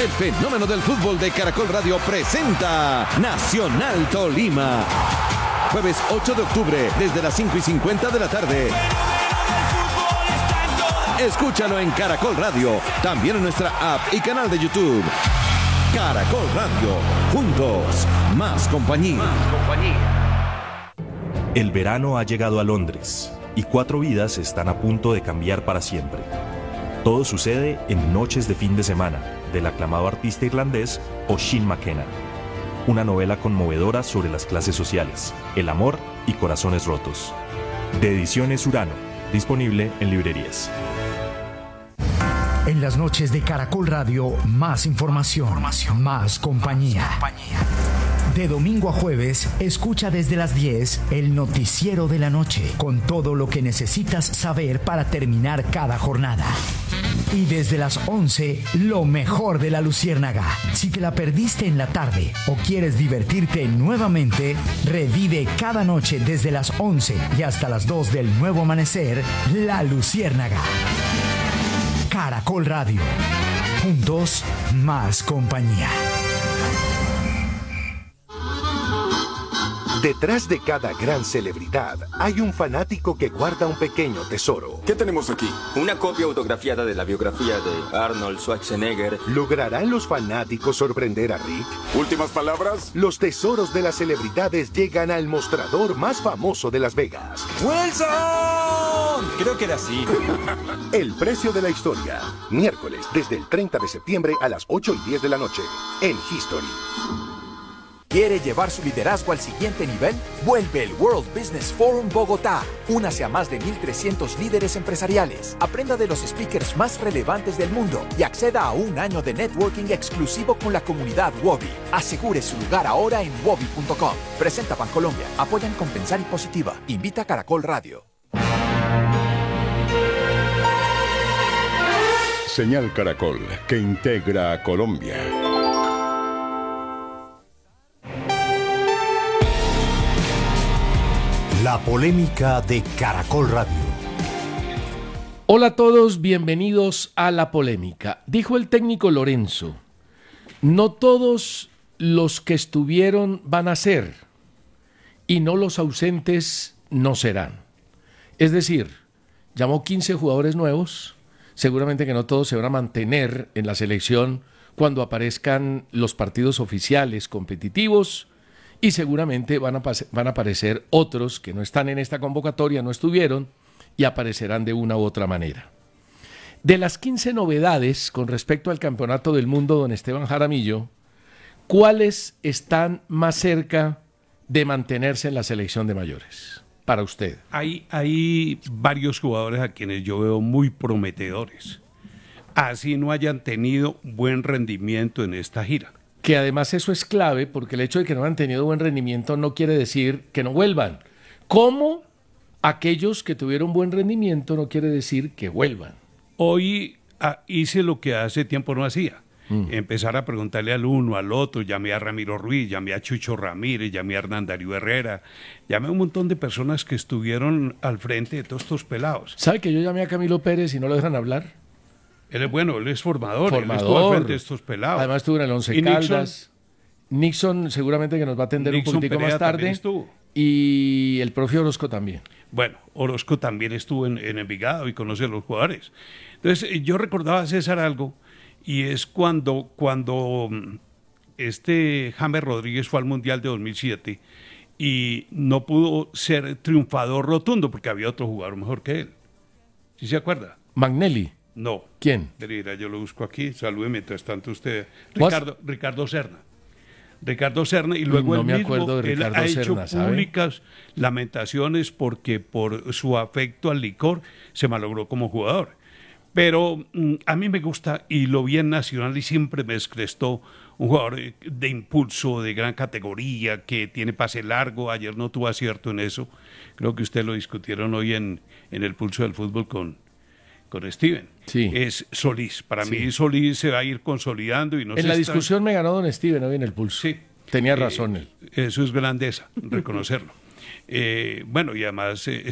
El fenómeno del fútbol de Caracol Radio presenta Nacional Tolima. Jueves 8 de octubre, desde las 5:50 de la tarde. Escúchalo en Caracol Radio, también en nuestra app y canal de YouTube. Caracol Radio, juntos, más compañía. El verano ha llegado a Londres y 4 vidas están a punto de cambiar para siempre. Todo sucede en Noches de fin de semana, del aclamado artista irlandés Oisin McKenna. Una novela conmovedora sobre las clases sociales, el amor y corazones rotos. De Ediciones Urano, disponible en librerías. En las noches de Caracol Radio, más información, más compañía. De domingo a jueves, escucha desde las 10 el noticiero de la noche, con todo lo que necesitas saber para terminar cada jornada. Y desde las 11, lo mejor de La Luciérnaga. Si te la perdiste en la tarde o quieres divertirte nuevamente, revive cada noche desde las 11 y hasta las 2 del nuevo amanecer, La Luciérnaga. Caracol Radio. Juntos, más compañía. Detrás de cada gran celebridad hay un fanático que guarda un pequeño tesoro. ¿Qué tenemos aquí? Una copia autografiada de la biografía de Arnold Schwarzenegger. ¿Lograrán los fanáticos sorprender a Rick? ¿Últimas palabras? Los tesoros de las celebridades llegan al mostrador más famoso de Las Vegas. ¡Wilson! Creo que era así. El precio de la historia. Miércoles, desde el 30 de septiembre a las 8:10 de la noche, en History. ¿Quiere llevar su liderazgo al siguiente nivel? Vuelve el World Business Forum Bogotá. Únase a más de 1,300 líderes empresariales. Aprenda de los speakers más relevantes del mundo y acceda a un año de networking exclusivo con la comunidad Wobby. Asegure su lugar ahora en wobby.com. Presenta Bancolombia. Apoyan Compensar y Positiva. Invita a Caracol Radio. Señal Caracol, que integra a Colombia. La polémica de Caracol Radio. Hola a todos, bienvenidos a La Polémica. Dijo el técnico Lorenzo, no todos los que estuvieron van a ser, y no los ausentes no serán. Es decir, llamó 15 jugadores nuevos, seguramente que no todos se van a mantener en la selección cuando aparezcan los partidos oficiales competitivos, y seguramente van a aparecer otros que no están en esta convocatoria, no estuvieron, y aparecerán de una u otra manera. De las 15 novedades con respecto al Campeonato del Mundo, don Esteban Jaramillo, ¿cuáles están más cerca de mantenerse en la selección de mayores para usted? Hay varios jugadores a quienes yo veo muy prometedores, así no hayan tenido buen rendimiento en esta gira. Que además eso es clave, porque el hecho de que no han tenido buen rendimiento no quiere decir que no vuelvan. Como aquellos que tuvieron buen rendimiento no quiere decir que vuelvan. Hoy hice lo que hace tiempo no hacía. Empezar a preguntarle al uno, al otro, llamé a Ramiro Ruiz, llamé a Chucho Ramírez, llamé a Hernán Darío Herrera, llamé a un montón de personas que estuvieron al frente de todos estos pelados. ¿Sabe que yo llamé a Camilo Pérez y no lo dejan hablar? Él es bueno, él es formador. Él estuvo al frente de estos pelados. Además estuvo en el Once Caldas. Nixon seguramente que nos va a atender un poquitico más tarde. Y el profe Orozco también. Bueno, Orozco también estuvo en Envigado y conoce a los jugadores. Entonces, yo recordaba a César algo, y es cuando James Rodríguez fue al Mundial de 2007 y no pudo ser triunfador rotundo porque había otro jugador mejor que él. ¿Sí se acuerda? Magnelli. No. ¿Quién? Mira, yo lo busco aquí. Salude mientras tanto usted. Ricardo Serna. Ricardo Serna, y luego no él me mismo acuerdo de Ricardo ha hecho Serna, ¿sabe? Públicas lamentaciones porque por su afecto al licor se malogró como jugador. Pero a mí me gusta, y lo vi en Nacional y siempre me descrestó, un jugador de impulso, de gran categoría, que tiene pase largo. Ayer no tuvo acierto en eso. Creo que ustedes lo discutieron hoy en el Pulso del Fútbol con Steven. Sí. Es Solís. Para mí Solís se va a ir consolidando. Y no en la discusión me ganó don Steven hoy en el Pulso. Sí. Tenía razón él. Eso es grandeza, reconocerlo. Bueno, y además